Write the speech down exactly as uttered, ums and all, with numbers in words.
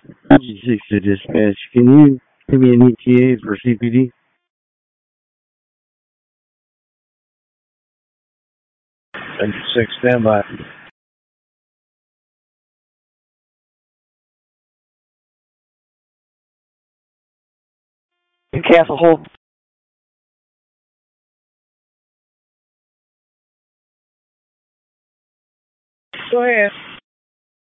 G six to dispatch. Can you give me an E T A for C P D? Six, stand by. You cancel hold. Go ahead.